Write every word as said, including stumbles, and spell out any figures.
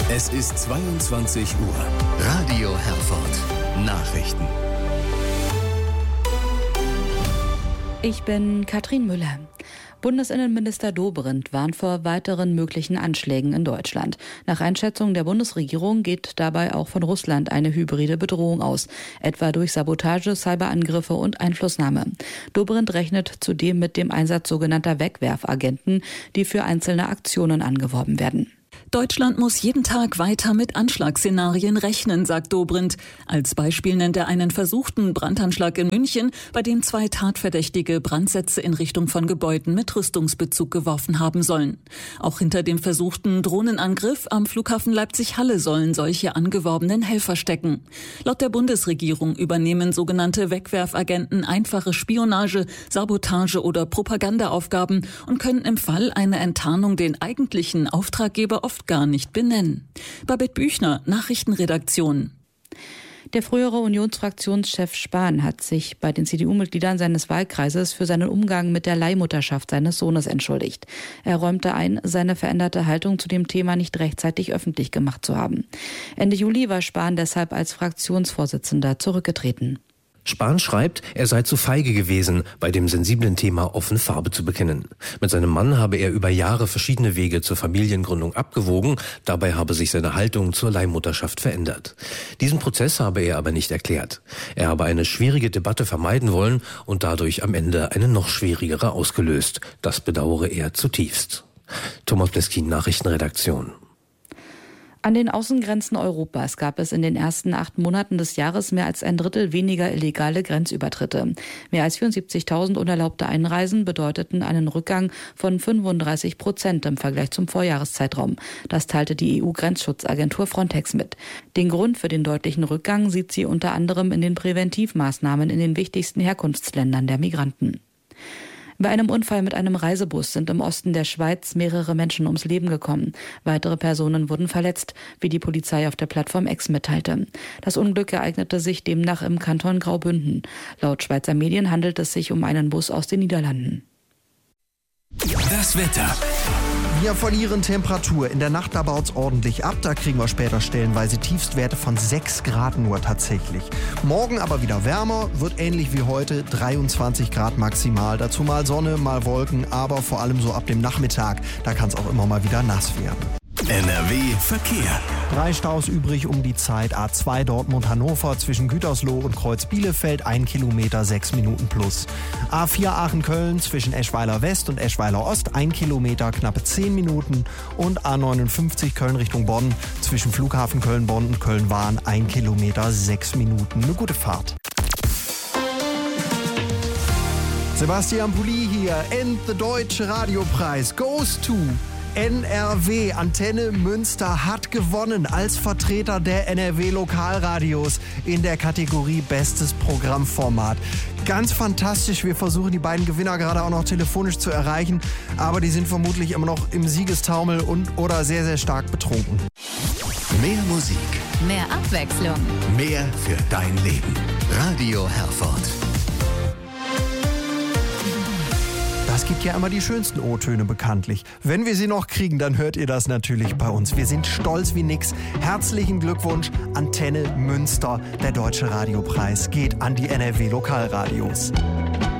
Es ist zweiundzwanzig Uhr. Radio Herford. Nachrichten. Ich bin Katrin Müller. Bundesinnenminister Dobrindt warnt vor weiteren möglichen Anschlägen in Deutschland. Nach Einschätzung der Bundesregierung geht dabei auch von Russland eine hybride Bedrohung aus, etwa durch Sabotage, Cyberangriffe und Einflussnahme. Dobrindt rechnet zudem mit dem Einsatz sogenannter Wegwerfagenten, die für einzelne Aktionen angeworben werden. Deutschland muss jeden Tag weiter mit Anschlagsszenarien rechnen, sagt Dobrindt. Als Beispiel nennt er einen versuchten Brandanschlag in München, bei dem zwei Tatverdächtige Brandsätze in Richtung von Gebäuden mit Rüstungsbezug geworfen haben sollen. Auch hinter dem versuchten Drohnenangriff am Flughafen Leipzig-Halle sollen solche angeworbenen Helfer stecken. Laut der Bundesregierung übernehmen sogenannte Wegwerfagenten einfache Spionage, Sabotage oder Propagandaaufgaben und können im Fall einer Enttarnung den eigentlichen Auftraggeber oft gar nicht benennen. Babette Büchner, Nachrichtenredaktion. Der frühere Unionsfraktionschef Spahn hat sich bei den C D U-Mitgliedern seines Wahlkreises für seinen Umgang mit der Leihmutterschaft seines Sohnes entschuldigt. Er räumte ein, seine veränderte Haltung zu dem Thema nicht rechtzeitig öffentlich gemacht zu haben. Ende Juli war Spahn deshalb als Fraktionsvorsitzender zurückgetreten. Spahn schreibt, er sei zu feige gewesen, bei dem sensiblen Thema offen Farbe zu bekennen. Mit seinem Mann habe er über Jahre verschiedene Wege zur Familiengründung abgewogen, dabei habe sich seine Haltung zur Leihmutterschaft verändert. Diesen Prozess habe er aber nicht erklärt. Er habe eine schwierige Debatte vermeiden wollen und dadurch am Ende eine noch schwierigere ausgelöst. Das bedauere er zutiefst. Thomas Bleskin, Nachrichtenredaktion. An den Außengrenzen Europas gab es in den ersten acht Monaten des Jahres mehr als ein Drittel weniger illegale Grenzübertritte. Mehr als vierundsiebzigtausend unerlaubte Einreisen bedeuteten einen Rückgang von fünfunddreißig Prozent im Vergleich zum Vorjahreszeitraum. Das teilte die E U-Grenzschutzagentur Frontex mit. Den Grund für den deutlichen Rückgang sieht sie unter anderem in den Präventivmaßnahmen in den wichtigsten Herkunftsländern der Migranten. Bei einem Unfall mit einem Reisebus sind im Osten der Schweiz mehrere Menschen ums Leben gekommen. Weitere Personen wurden verletzt, wie die Polizei auf der Plattform X mitteilte. Das Unglück ereignete sich demnach im Kanton Graubünden. Laut Schweizer Medien handelt es sich um einen Bus aus den Niederlanden. Das Wetter. Wir verlieren Temperatur. In der Nacht da baut's ordentlich ab. Da kriegen wir später stellenweise Tiefstwerte von sechs Grad nur tatsächlich. Morgen aber wieder wärmer, wird ähnlich wie heute, dreiundzwanzig Grad maximal. Dazu mal Sonne, mal Wolken, aber vor allem so ab dem Nachmittag, da kann's auch immer mal wieder nass werden. N R W Verkehr. Drei Staus übrig um die Zeit. A zwei Dortmund-Hannover zwischen Gütersloh und Kreuz-Bielefeld, ein Kilometer, sechs Minuten plus. A vier Aachen-Köln zwischen Eschweiler West und Eschweiler Ost, ein Kilometer, knappe zehn Minuten. Und A neunundfünfzig Köln Richtung Bonn zwischen Flughafen Köln-Bonn und Köln-Wahn, ein Kilometer, sechs Minuten. Eine gute Fahrt. Sebastian Pulli hier. And the Deutsche Radiopreis goes to N R W. Antenne Münster hat gewonnen als Vertreter der N R W Lokalradios in der Kategorie Bestes Programmformat. Ganz fantastisch. Wir versuchen die beiden Gewinner gerade auch noch telefonisch zu erreichen, aber die sind vermutlich immer noch im Siegestaumel und oder sehr, sehr stark betrunken. Mehr Musik. Mehr Abwechslung. Mehr für dein Leben. Radio Herford. Es gibt ja immer die schönsten O-Töne bekanntlich. Wenn wir sie noch kriegen, dann hört ihr das natürlich bei uns. Wir sind stolz wie nix. Herzlichen Glückwunsch, Antenne Münster. Der Deutsche Radiopreis geht an die N R W Lokalradios.